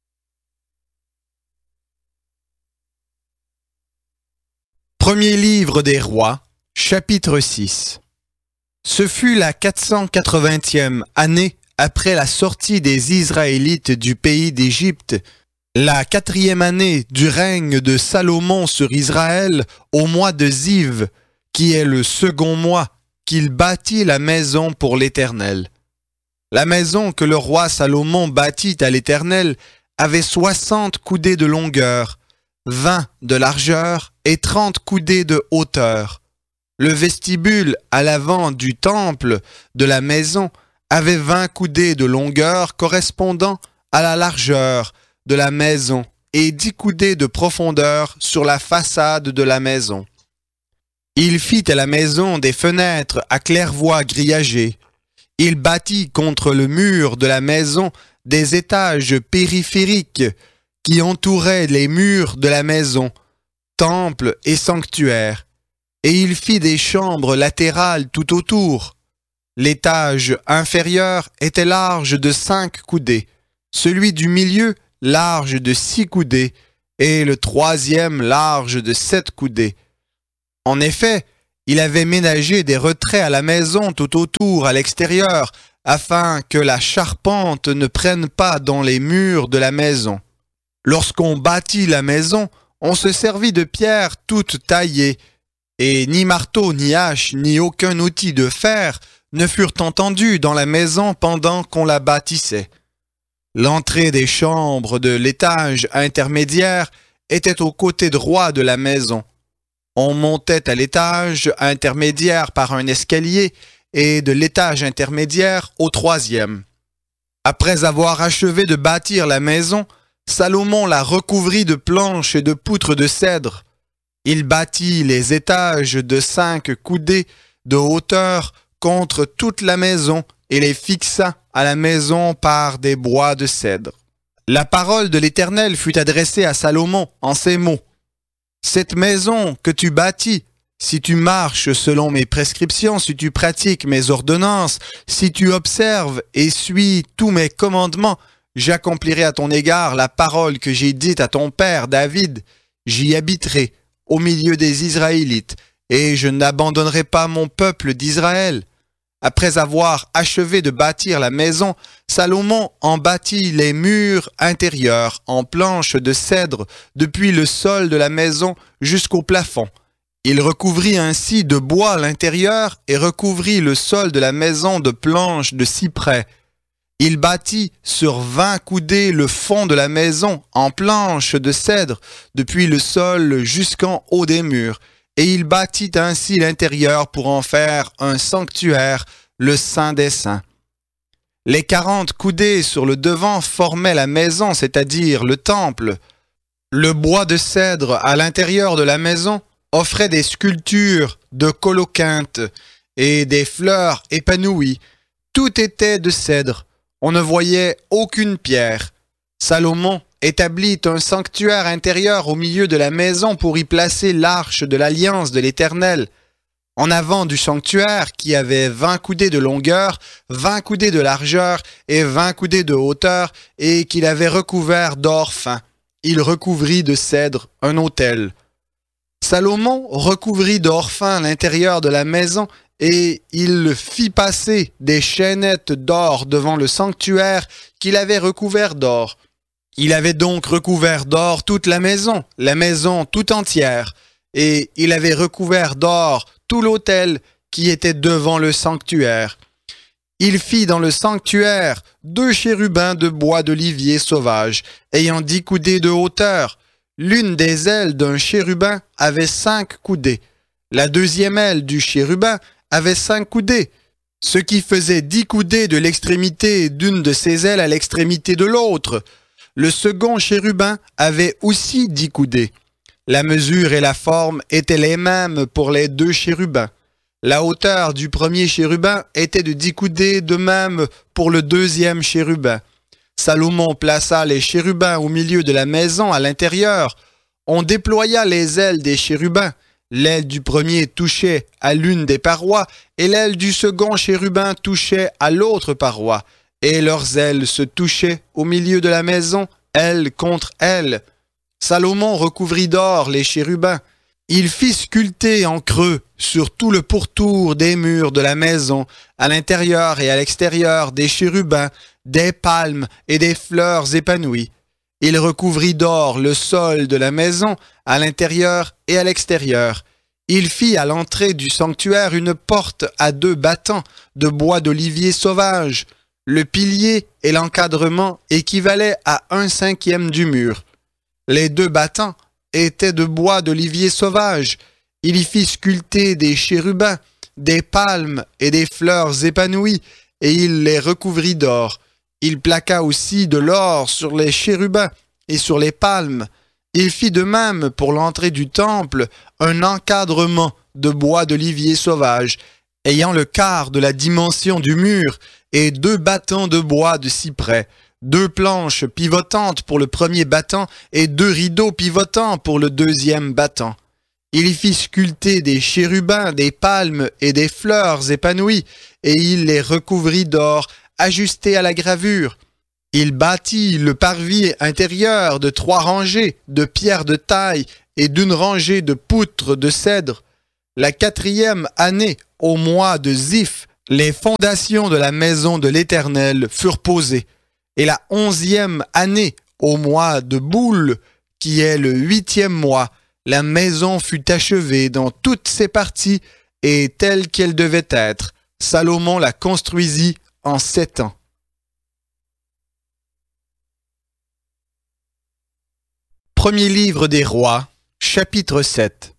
Premier livre des rois, chapitre six. Ce fut la quatre cent quatre-vingtième année après la sortie des Israélites du pays d'Égypte, la quatrième année du règne de Salomon sur Israël, au mois de Ziv, qui est le second mois, qu'il bâtit la maison pour l'Éternel. La maison que le roi Salomon bâtit à l'Éternel avait soixante coudées de longueur, vingt de largeur et trente coudées de hauteur. Le vestibule à l'avant du temple de la maison avait vingt coudées de longueur correspondant à la largeur de la maison et dix coudées de profondeur sur la façade de la maison. Il fit à la maison des fenêtres à claire-voie grillagées. Il bâtit contre le mur de la maison des étages périphériques qui entouraient les murs de la maison, temple et sanctuaire. et il fit des chambres latérales tout autour. L'étage inférieur était large de cinq coudées, celui du milieu large de six coudées, et le troisième large de sept coudées. En effet, il avait ménagé des retraits à la maison tout autour à l'extérieur, afin que la charpente ne prenne pas dans les murs de la maison. Lorsqu'on bâtit la maison, on se servit de pierres toutes taillées, et ni marteau, ni hache, ni aucun outil de fer ne furent entendus dans la maison pendant qu'on la bâtissait. L'entrée des chambres de l'étage intermédiaire était au côté droit de la maison. On montait à l'étage intermédiaire par un escalier et de l'étage intermédiaire au troisième. Après avoir achevé de bâtir la maison, Salomon la recouvrit de planches et de poutres de cèdre. Il bâtit les étages de cinq coudées de hauteur contre toute la maison et les fixa à la maison par des bois de cèdre. La parole de l'Éternel fut adressée à Salomon en ces mots. « Cette maison que tu bâtis, si tu marches selon mes prescriptions, si tu pratiques mes ordonnances, si tu observes et suis tous mes commandements, j'accomplirai à ton égard la parole que j'ai dite à ton père David. J'y habiterai au milieu des Israélites, et je n'abandonnerai pas mon peuple d'Israël. » Après avoir achevé de bâtir la maison, Salomon en bâtit les murs intérieurs en planches de cèdre depuis le sol de la maison jusqu'au plafond. Il recouvrit ainsi de bois l'intérieur et recouvrit le sol de la maison de planches de cyprès. Il bâtit sur vingt coudées le fond de la maison en planches de cèdre depuis le sol jusqu'en haut des murs. Et il bâtit ainsi l'intérieur pour en faire un sanctuaire, le Saint des Saints. Les quarante coudées sur le devant formaient la maison, c'est-à-dire le temple. Le bois de cèdre à l'intérieur de la maison offrait des sculptures de coloquintes et des fleurs épanouies. Tout était de cèdre. On ne voyait aucune pierre. Salomon établit un sanctuaire intérieur au milieu de la maison pour y placer l'arche de l'alliance de l'Éternel. En avant du sanctuaire, qui avait vingt coudées de longueur, vingt coudées de largeur et vingt coudées de hauteur, et qu'il avait recouvert d'or fin, il recouvrit de cèdre un autel. Salomon recouvrit d'or fin l'intérieur de la maison, et il fit passer des chaînettes d'or devant le sanctuaire qu'il avait recouvert d'or. Il avait donc recouvert d'or toute la maison, la maison tout entière, et il avait recouvert d'or tout l'autel qui était devant le sanctuaire. Il fit dans le sanctuaire deux chérubins de bois d'olivier sauvage, ayant dix coudées de hauteur. L'une des ailes d'un chérubin avait cinq coudées. La deuxième aile du chérubin avait cinq coudées, ce qui faisait dix coudées de l'extrémité d'une de ses ailes à l'extrémité de l'autre. Le second chérubin avait aussi dix coudées. La mesure et la forme étaient les mêmes pour les deux chérubins. La hauteur du premier chérubin était de dix coudées, de même pour le deuxième chérubin. Salomon plaça les chérubins au milieu de la maison à l'intérieur. On déploya les ailes des chérubins. L'aile du premier touchait à l'une des parois et l'aile du second chérubin touchait à l'autre paroi. Et leurs ailes se touchaient au milieu de la maison, aile contre aile. Salomon recouvrit d'or les chérubins. Il fit sculpter en creux sur tout le pourtour des murs de la maison, à l'intérieur et à l'extérieur des chérubins, des palmes et des fleurs épanouies. Il recouvrit d'or le sol de la maison, à l'intérieur et à l'extérieur. Il fit à l'entrée du sanctuaire une porte à deux battants de bois d'olivier sauvage. Le pilier et l'encadrement équivalaient à un cinquième du mur. Les deux battants étaient de bois d'olivier sauvage. Il y fit sculpter des chérubins, des palmes et des fleurs épanouies, et il les recouvrit d'or. Il plaqua aussi de l'or sur les chérubins et sur les palmes. Il fit de même pour l'entrée du temple un encadrement de bois d'olivier sauvage, ayant le quart de la dimension du mur, et deux battants de bois de cyprès, deux planches pivotantes pour le premier battant et deux rideaux pivotants pour le deuxième battant. Il y fit sculpter des chérubins, des palmes et des fleurs épanouies, et il les recouvrit d'or, ajusté à la gravure. Il bâtit le parvis intérieur de trois rangées de pierres de taille et d'une rangée de poutres de cèdre. La quatrième année, au mois de Ziph, les fondations de la maison de l'Éternel furent posées. Et la onzième année, au mois de Boule, qui est le huitième mois, la maison fut achevée dans toutes ses parties et telle qu'elle devait être. Salomon la construisit en sept ans. Premier livre des rois, chapitre sept.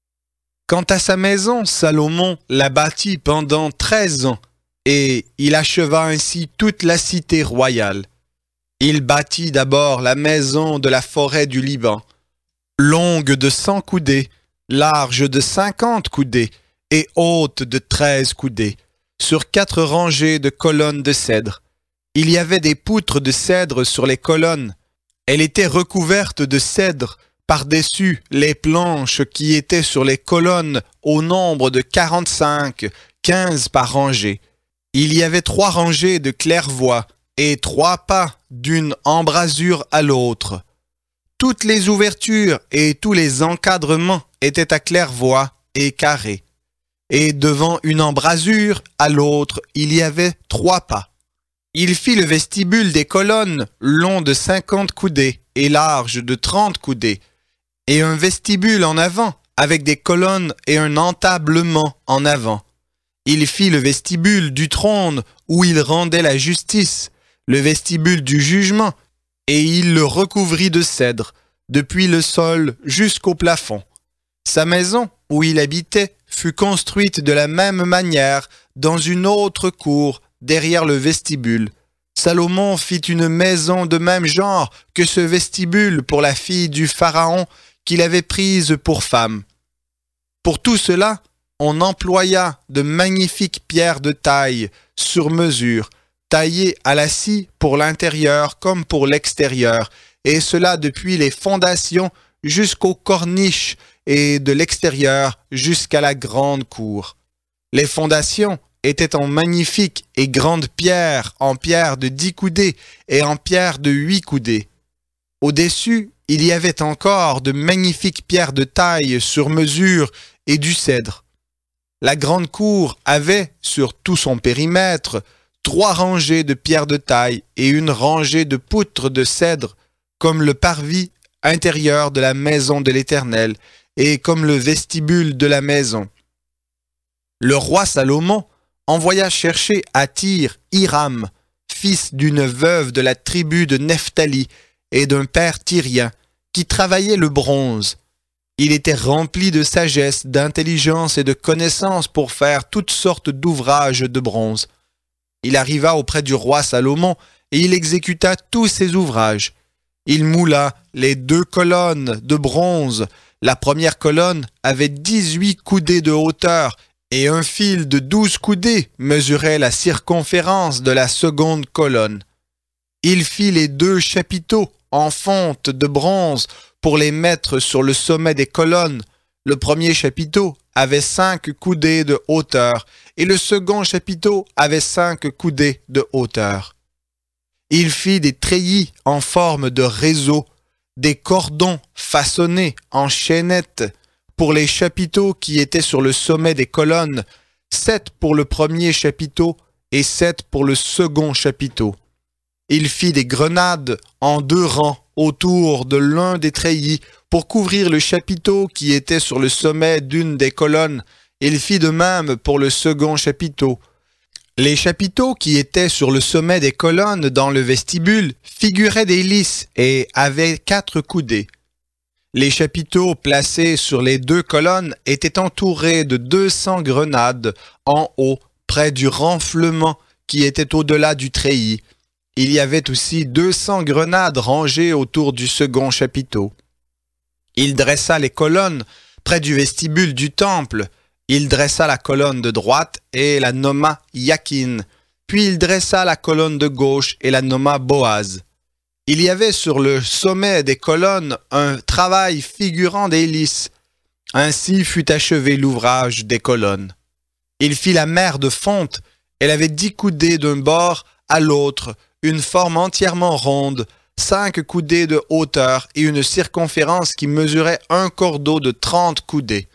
Quant à sa maison, Salomon la bâtit pendant treize ans, et il acheva ainsi toute la cité royale. Il bâtit d'abord la maison de la forêt du Liban, longue de cent coudées, large de cinquante coudées et haute de treize coudées, sur quatre rangées de colonnes de cèdre. Il y avait des poutres de cèdre sur les colonnes. Elle était recouverte de cèdre par-dessus les planches qui étaient sur les colonnes au nombre de quarante-cinq, quinze par rangée. Il y avait trois rangées de claire-voie et trois pas d'une embrasure à l'autre. Toutes les ouvertures et tous les encadrements étaient à claire-voie et carrés. Et devant une embrasure à l'autre, il y avait trois pas. Il fit le vestibule des colonnes, long de cinquante coudées et large de trente coudées, et un vestibule en avant, avec des colonnes et un entablement en avant. Il fit le vestibule du trône, où il rendait la justice, le vestibule du jugement, et il le recouvrit de cèdre, depuis le sol jusqu'au plafond. Sa maison, où il habitait, fut construite de la même manière dans une autre cour, derrière le vestibule. Salomon fit une maison de même genre que ce vestibule pour la fille du Pharaon qu'il avait prise pour femme. Pour tout cela, on employa de magnifiques pierres de taille, sur mesure, taillées à la scie pour l'intérieur comme pour l'extérieur, et cela depuis les fondations jusqu'aux corniches et de l'extérieur jusqu'à la grande cour. Les fondations étaient en magnifiques et grandes pierres, en pierre de dix coudées et en pierre de huit coudées. Au-dessus, il y avait encore de magnifiques pierres de taille sur mesure et du cèdre. La grande cour avait, sur tout son périmètre, trois rangées de pierres de taille et une rangée de poutres de cèdre, comme le parvis intérieur de la maison de l'Éternel et comme le vestibule de la maison. Le roi Salomon envoya chercher à Tyr Hiram, fils d'une veuve de la tribu de Nephtali et d'un père tyrien, qui travaillait le bronze. Il était rempli de sagesse, d'intelligence et de connaissance pour faire toutes sortes d'ouvrages de bronze. Il arriva auprès du roi Salomon et il exécuta tous ses ouvrages. Il moula les deux colonnes de bronze. La première colonne avait dix-huit coudées de hauteur et un fil de douze coudées mesurait la circonférence de la seconde colonne. Il fit les deux chapiteaux en fonte de bronze pour les mettre sur le sommet des colonnes. Le premier chapiteau avait cinq coudées de hauteur et le second chapiteau avait cinq coudées de hauteur. Il fit des treillis en forme de réseau, des cordons façonnés en chaînettes pour les chapiteaux qui étaient sur le sommet des colonnes, sept pour le premier chapiteau et sept pour le second chapiteau. Il fit des grenades en deux rangs autour de l'un des treillis pour couvrir le chapiteau qui était sur le sommet d'une des colonnes. Il fit de même pour le second chapiteau. Les chapiteaux qui étaient sur le sommet des colonnes dans le vestibule figuraient des lys et avaient quatre coudées. Les chapiteaux placés sur les deux colonnes étaient entourés de deux cents grenades en haut, près du renflement qui était au-delà du treillis. Il y avait aussi deux cents grenades rangées autour du second chapiteau. Il dressa les colonnes près du vestibule du temple. Il dressa la colonne de droite et la nomma Yakin. Puis il dressa la colonne de gauche et la nomma Boaz. Il y avait sur le sommet des colonnes un travail figurant des lys. Ainsi fut achevé l'ouvrage des colonnes. Il fit la mer de fonte. Elle avait dix coudées d'un bord à l'autre, une forme entièrement ronde, cinq coudées de hauteur et une circonférence qui mesurait un cordeau de trente coudées.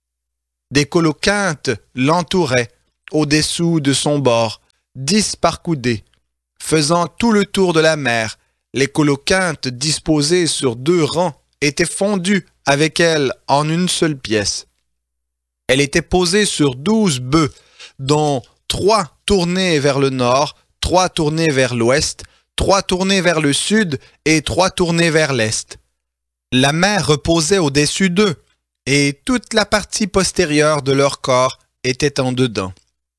Des coloquintes l'entouraient au-dessous de son bord, dix par coudée, faisant tout le tour de la mer. Les coloquintes disposées sur deux rangs étaient fondues avec elle en une seule pièce. Elle était posée sur douze bœufs, dont trois tournés vers le nord, trois tournés vers l'ouest, trois tournés vers le sud et trois tournés vers l'est. La mer reposait au-dessus d'eux, et toute la partie postérieure de leur corps était en dedans.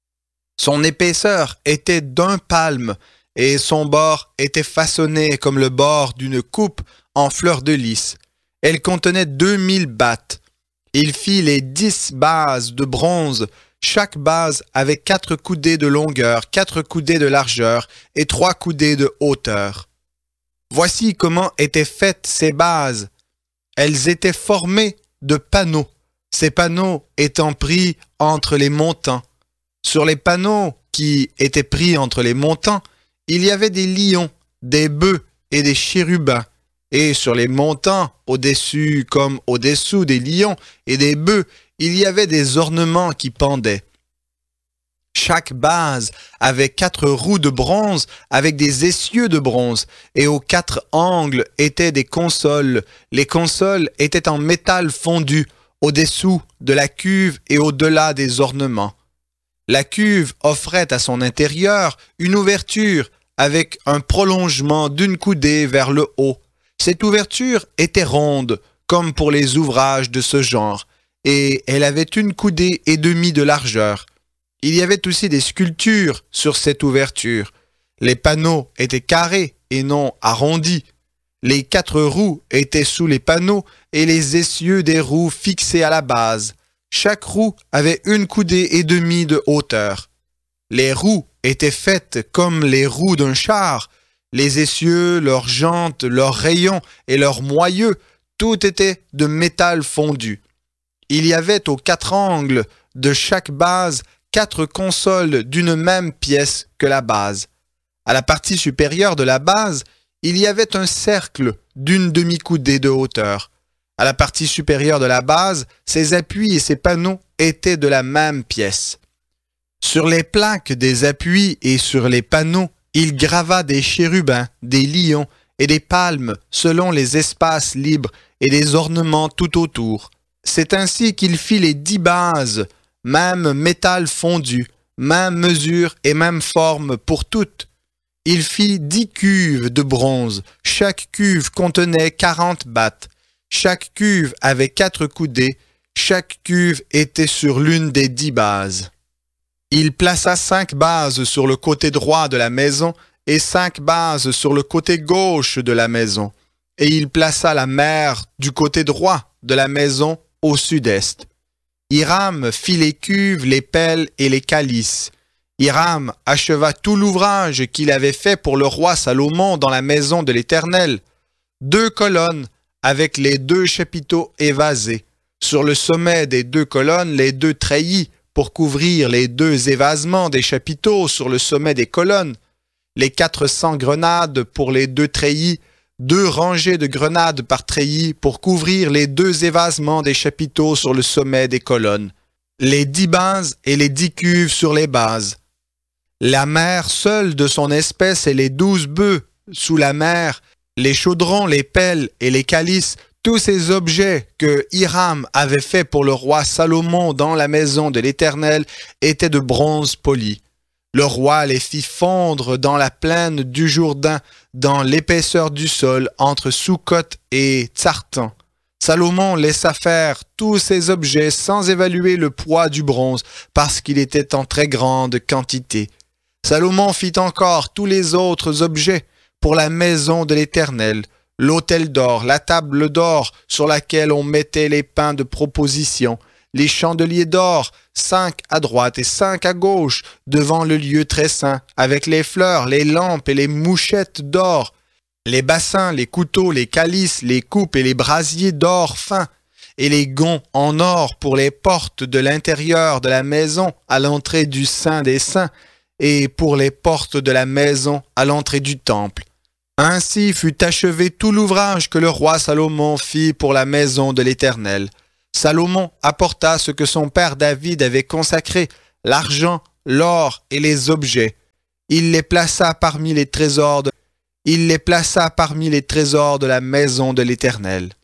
Son épaisseur était d'un palme, et son bord était façonné comme le bord d'une coupe en fleur de lys. Elle contenait deux mille battes. Il fit les dix bases de bronze. Chaque base avait quatre coudées de longueur, quatre coudées de largeur et trois coudées de hauteur. Voici comment étaient faites ces bases. Elles étaient formées de panneaux, ces panneaux étant pris entre les montants. Sur les panneaux qui étaient pris entre les montants, il y avait des lions, des bœufs et des chérubins. Et sur les montants, au-dessus comme au-dessous des lions et des bœufs, il y avait des ornements qui pendaient. Chaque base avait quatre roues de bronze avec des essieux de bronze, et aux quatre angles étaient des consoles. Les consoles étaient en métal fondu, au-dessous de la cuve et au-delà des ornements. La cuve offrait à son intérieur une ouverture avec un prolongement d'une coudée vers le haut. Cette ouverture était ronde, comme pour les ouvrages de ce genre, et elle avait une coudée et demie de largeur. Il y avait aussi des sculptures sur cette ouverture. Les panneaux étaient carrés et non arrondis. Les quatre roues étaient sous les panneaux et les essieux des roues fixés à la base. Chaque roue avait une coudée et demie de hauteur. Les roues étaient faites comme les roues d'un char. Les essieux, leurs jantes, leurs rayons et leurs moyeux, tout était de métal fondu. Il y avait aux quatre angles de chaque base quatre consoles d'une même pièce que la base. À la partie supérieure de la base, il y avait un cercle d'une demi-coudée de hauteur. À la partie supérieure de la base, ses appuis et ses panneaux étaient de la même pièce. Sur les plaques des appuis et sur les panneaux, il grava des chérubins, des lions et des palmes selon les espaces libres et des ornements tout autour. C'est ainsi qu'il fit les dix bases, même métal fondu, même mesure et même forme pour toutes. Il fit dix cuves de bronze. Chaque cuve contenait quarante battes. Chaque cuve avait quatre coudées. Chaque cuve était sur l'une des dix bases. Il plaça cinq bases sur le côté droit de la maison et cinq bases sur le côté gauche de la maison. Et il plaça la mer du côté droit de la maison au sud-est. Hiram fit les cuves, les pelles et les calices. Hiram acheva tout l'ouvrage qu'il avait fait pour le roi Salomon dans la maison de l'Éternel. Deux colonnes avec les deux chapiteaux évasés. Sur le sommet des deux colonnes, les deux treillis pour couvrir les deux évasements des chapiteaux sur le sommet des colonnes. Les quatre cents grenades pour les deux treillis, deux rangées de grenades par treillis pour couvrir les deux évasements des chapiteaux sur le sommet des colonnes. Les dix bases et les dix cuves sur les bases. La mer seule de son espèce et les douze bœufs sous la mer, les chaudrons, les pelles et les calices, tous ces objets que Hiram avait faits pour le roi Salomon dans la maison de l'Éternel étaient de bronze poli. Le roi les fit fondre dans la plaine du Jourdain, dans l'épaisseur du sol, entre Sukkot et Tsartan. Salomon laissa faire tous ces objets sans évaluer le poids du bronze, parce qu'il était en très grande quantité. Salomon fit encore tous les autres objets pour la maison de l'Éternel, l'autel d'or, la table d'or sur laquelle on mettait les pains de proposition, les chandeliers d'or, cinq à droite et cinq à gauche, devant le lieu très saint, avec les fleurs, les lampes et les mouchettes d'or, les bassins, les couteaux, les calices, les coupes et les brasiers d'or fin, et les gonds en or pour les portes de l'intérieur de la maison à l'entrée du Saint des Saints et pour les portes de la maison à l'entrée du temple. Ainsi fut achevé tout l'ouvrage que le roi Salomon fit pour la maison de l'Éternel. Salomon apporta ce que son père David avait consacré, l'argent, l'or et les objets. Il les plaça parmi les trésors de, il les plaça parmi les trésors de la maison de l'Éternel.